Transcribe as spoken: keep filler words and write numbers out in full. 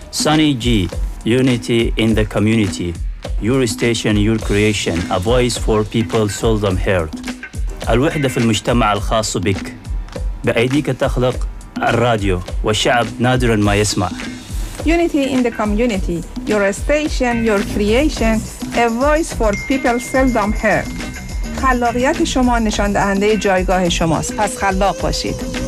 Sunny G, unity in the community. Your station, your creation. A voice for people seldom heard. الوحدة في المجتمع الخاص بك. بأيديك تخلق الراديو والشعب نادرا ما يسمع. Unity in the community. Your station, your creation. A voice for people seldom heard. خلاقیت شما نشان دهنده جایگاه شماست. پس خلاق باشید.